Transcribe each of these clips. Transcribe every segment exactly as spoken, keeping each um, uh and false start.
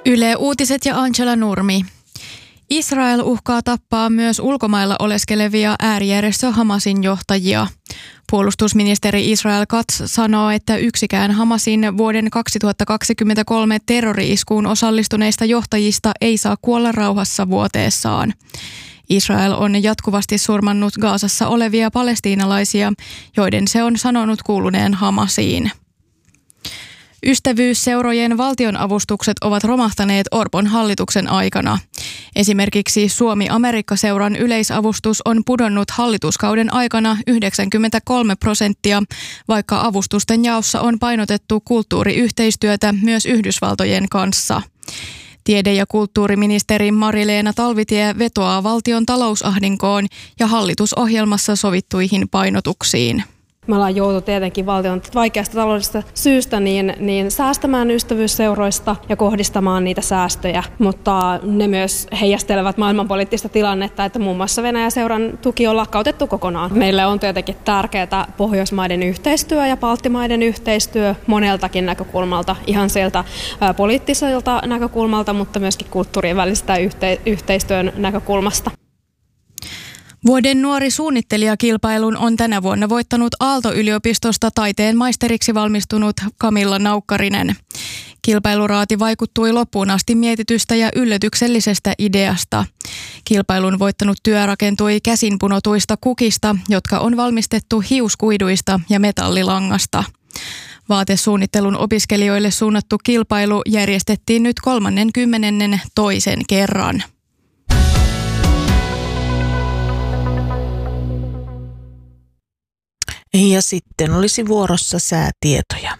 Yle Uutiset ja Angela Nurmi. Israel uhkaa tappaa myös ulkomailla oleskelevia äärijärjestö Hamasin johtajia. Puolustusministeri Israel Katz sanoo, että yksikään Hamasin vuoden kaksituhattakaksikymmentäkolme terrori-iskuun osallistuneista johtajista ei saa kuolla rauhassa vuoteessaan. Israel on jatkuvasti surmannut Gazassa olevia palestiinalaisia, joiden se on sanonut kuuluneen Hamasiin. Ystävyysseurojen valtionavustukset ovat romahtaneet Orpon hallituksen aikana. Esimerkiksi Suomi-Amerikka-seuran yleisavustus on pudonnut hallituskauden aikana yhdeksänkymmentäkolme prosenttia, vaikka avustusten jaossa on painotettu kulttuuriyhteistyötä myös Yhdysvaltojen kanssa. Tiede- ja kulttuuriministeri Mari-Leena Talvitie vetoaa valtion talousahdinkoon ja hallitusohjelmassa sovittuihin painotuksiin. Me ollaan joutu tietenkin valtion vaikeasta taloudellisesta syystä niin, niin säästämään ystävyysseuroista ja kohdistamaan niitä säästöjä, mutta ne myös heijastelevat maailmanpoliittista tilannetta, että muun muassa Venäjä-seuran tuki on lakkautettu kokonaan. Meille on tietenkin tärkeää Pohjoismaiden yhteistyö ja Baltimaiden yhteistyö moneltakin näkökulmalta, ihan sieltä ä, poliittiselta näkökulmalta, mutta myöskin kulttuurien välisestä yhte- yhteistyön näkökulmasta. Vuoden nuori suunnittelijakilpailun on tänä vuonna voittanut Aalto-yliopistosta taiteen maisteriksi valmistunut Camilla Naukkarinen. Kilpailuraati vaikuttui loppuun asti mietitystä ja yllätyksellisestä ideasta. Kilpailun voittanut työ rakentui käsinpunotuista kukista, jotka on valmistettu hiuskuiduista ja metallilangasta. Vaatesuunnittelun opiskelijoille suunnattu kilpailu järjestettiin nyt kolmannenkymmenennen toisen kerran. Ja sitten olisi vuorossa säätietoja.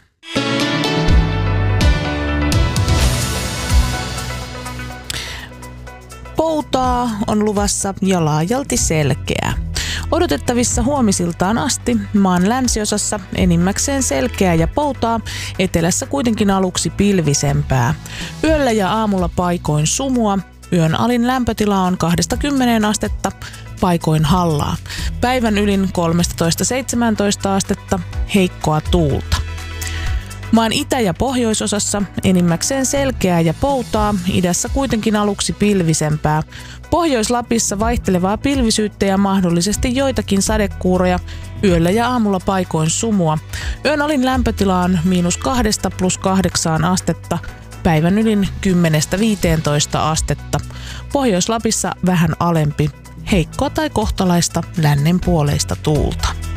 Poutaa on luvassa ja laajalti selkeää. Odotettavissa huomisiltaan asti maan länsiosassa enimmäkseen selkeää ja poutaa, etelässä kuitenkin aluksi pilvisempää. Yöllä ja aamulla paikoin sumua, yön alin lämpötila on kaksikymmentä astetta, paikoin hallaa. Päivän ylin kolmetoista seitsemäntoista astetta, heikkoa tuulta. Maan itä- ja pohjoisosassa enimmäkseen selkeää ja poutaa, idässä kuitenkin aluksi pilvisempää. Pohjois-Lapissa vaihtelevaa pilvisyyttä ja mahdollisesti joitakin sadekuuroja, yöllä ja aamulla paikoin sumua. Yön alin lämpötila on miinus kahdesta plus kahdeksaan astetta, päivän ylin kymmenestä viiteentoista astetta. Pohjois-Lapissa vähän alempi. Heikkoa tai kohtalaista lännenpuoleista tuulta.